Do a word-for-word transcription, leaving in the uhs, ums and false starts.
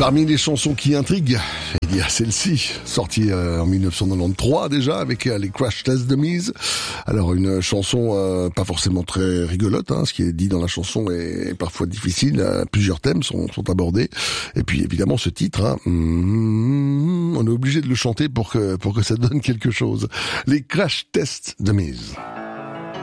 Parmi les chansons qui intriguent, il y a celle-ci, sortie euh, en dix-neuf cent quatre-vingt-treize déjà, avec euh, les Crash Test Dummies. Alors une chanson euh, pas forcément très rigolote, hein, ce qui est dit dans la chanson est, est parfois difficile, euh, plusieurs thèmes sont, sont abordés. Et puis évidemment ce titre, hein, mm, on est obligé de le chanter pour que, pour que ça donne quelque chose. Les Crash Test Dummies.